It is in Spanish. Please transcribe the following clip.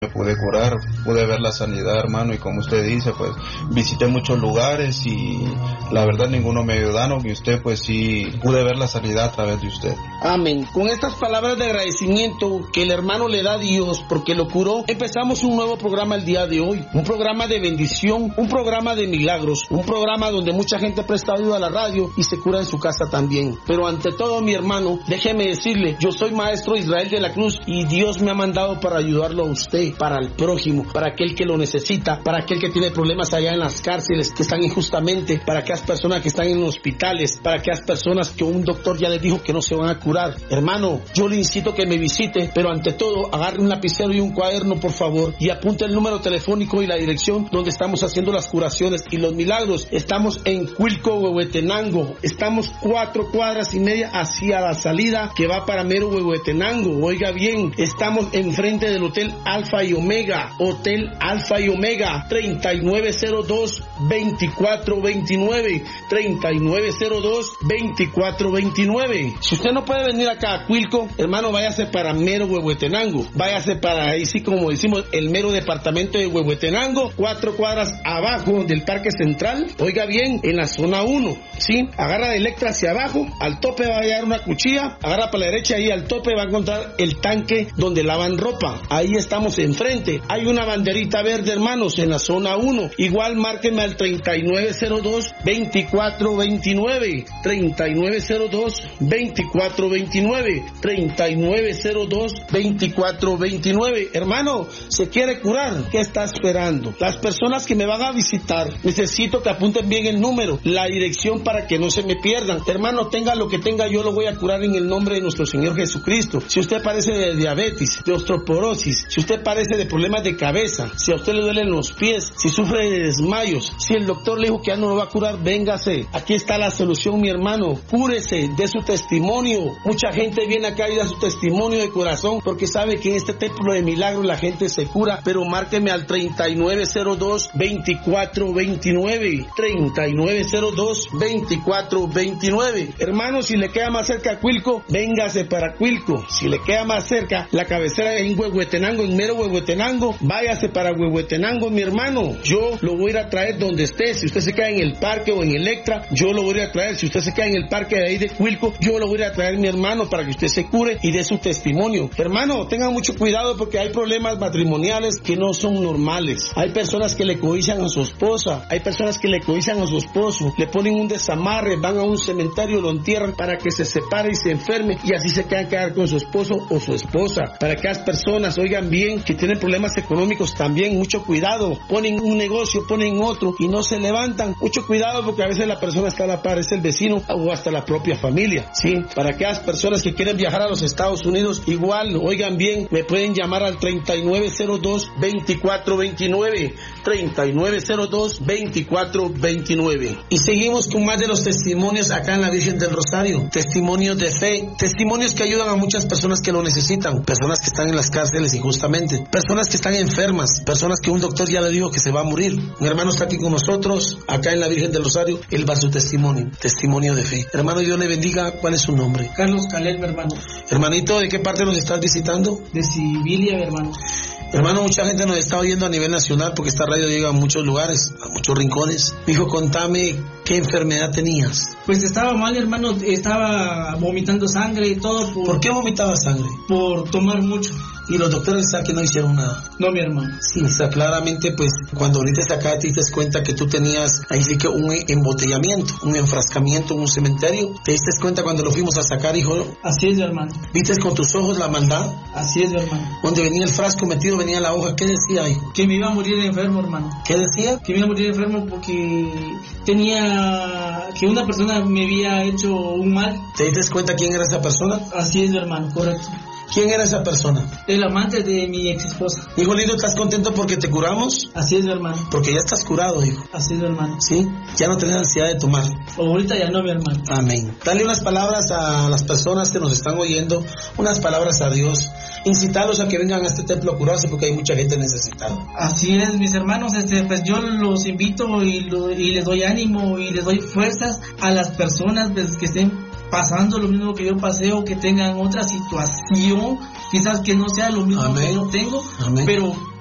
me pude curar, pude ver la sanidad, hermano, y como usted dice, pues visité muchos lugares y la verdad ninguno me ayudaron, y usted pues sí pude ver la sanidad a través de usted. Amén. Con estas palabras de agradecimiento que el hermano le da a Dios porque lo curó, empezamos un nuevo programa el día de hoy, un programa de bendición, un programa de milagros, un programa donde mucha gente presta ayuda a la radio y se cura en su casa también. Pero ante todo, mi hermano, déjeme decirle, yo soy maestro Israel de la Cruz y Dios me ha mandado para ayudarlo a usted, para el prójimo, para aquel que lo necesita, para aquel que tiene problemas allá en las cárceles, que están injustamente, para aquellas personas que están en hospitales, para aquellas personas que un doctor ya les dijo que no se van a curar. Hermano, yo le incito que me visite, pero ante todo, agarre un lapicero y un cuaderno, por favor, y apunte el número telefónico y la dirección donde estamos haciendo las curaciones y los milagros. Estamos en Cuilco, Huehuetenango. Estamos 4 cuadras y media hacia la salida que va para mero Huehuetenango. Oiga bien, estamos enfrente del Hotel Alfa y Omega, Hotel Alfa y Omega, 3902-2429, 3902-2429. Si usted no puede venir acá a Cuilco, hermano, váyase para mero Huehuetenango, váyase para ahí, sí, como decimos, el mero departamento de Huehuetenango, 4 cuadras abajo del Parque Central. Oiga bien, en la zona 1, ¿sí? Agarra de Electra hacia abajo, al tope va a hallar una cuchilla, agarra para la derecha, ahí al tope va a encontrar el tanque donde lavan ropa. Ahí estamos enfrente. Hay una banderita verde, hermanos, en la zona 1. Igual márquenme al 3902-2429, 3902-2429, 3902-2429. Hermano, ¿se quiere curar? ¿Qué está esperando? Las personas que me van a visitar, necesito que apunten bien el número, la dirección para que no se me pierdan. Hermano, tenga lo que tenga, yo lo voy a curar en el nombre de nuestro Señor Jesucristo. Si usted padece de diabetes, de osteoporosis, si usted padece de problemas de cabeza, si a usted le duelen los pies, si sufre de desmayos, si el doctor le dijo que ya no lo va a curar, véngase. Aquí está la solución, mi hermano. Cúrese, dé su testimonio. Mucha gente viene acá y da su testimonio de corazón porque sabe que en este templo de milagros la gente se cura. Pero márqueme al 3902-2429, 3902-2429. Hermano, si le queda más cerca a Cuilco, véngase para Cuilco. Si le queda más cerca la cabecera en Huehuetenango, en mero Huehuetenango, váyase para Huehuetenango, mi hermano. Yo lo voy a ir a traer donde esté. Si usted se queda en el parque o en Electra, yo lo voy a ir a traer. Si usted se queda en el parque de ahí de Cuilco, yo lo voy a ir a traer, mi hermano, para que usted se cure y dé su testimonio. Hermano, tengan mucho cuidado porque hay problemas matrimoniales que no son normales. Hay personas que le cobichan a su esposa, hay personas que le cobichan a su esposo, le ponen un desamarre, van a un cementerio, lo entierran para que se separe y se enferme y así se quedar con su esposo o su esposa. Para que las personas, oigan bien, que tienen problemas económicos también, mucho cuidado. Ponen un negocio, ponen otro y no se levantan. Mucho cuidado porque a veces la persona está a la par, es el vecino o hasta la propia familia, ¿sí? Para aquellas personas que quieren viajar a los Estados Unidos, igual, oigan bien, me pueden llamar al 3902-2429, 3902-2429. Y seguimos con más de los testimonios acá en la Virgen del Rosario. Testimonios de fe, testimonios que ayudan a muchas personas que lo necesitan, personas que están en las cárceles injustamente, personas que están enfermas, personas que un doctor ya le dijo que se va a morir. Un hermano está aquí con nosotros, acá en la Virgen del Rosario, él va a su testimonio de fe. Hermano, Dios le bendiga. ¿Cuál es su nombre? Carlos Caleb, mi hermano. Hermanito, ¿de qué parte nos estás visitando? De Sibilia, mi hermano. Hermano, mucha gente nos está oyendo a nivel nacional porque esta radio llega a muchos lugares, a muchos rincones. Hijo, contame, ¿qué enfermedad tenías? Pues estaba mal, hermano, estaba vomitando sangre y todo. ¿Por qué vomitaba sangre? Por tomar mucho. Y los doctores aquí no hicieron nada. No, mi hermano. Sí, está claramente, pues, cuando viniste acá te diste cuenta que tú tenías, ahí sí que un embotellamiento, un enfrascamiento en un cementerio. ¿Te diste cuenta cuando lo fuimos a sacar, hijo? Así es, mi hermano. ¿Viste con tus ojos la maldad? Así es, mi hermano. Donde venía el frasco metido, venía la hoja. ¿Qué decía, hijo? Que me iba a morir enfermo, hermano. ¿Qué decía? Que me iba a morir enfermo porque que una persona me había hecho un mal. ¿Te diste cuenta quién era esa persona? Así es, mi hermano, correcto. ¿Quién era esa persona? El amante de mi ex esposa. Hijo lindo, ¿estás contento porque te curamos? Así es, mi hermano. Porque ya estás curado, hijo. Así es, mi hermano. ¿Sí? Ya no tenés ansiedad de tomar. Ahorita ya no, mi hermano. Amén. Dale unas palabras a las personas que nos están oyendo, unas palabras a Dios. Incitarlos a que vengan a este templo a curarse porque hay mucha gente necesitada. Así es, mis hermanos, pues yo los invito y les doy ánimo y les doy fuerzas a las personas pues, que estén pasando lo mismo que yo pasé o que tengan otra situación, quizás que no sea lo mismo que yo tengo, pero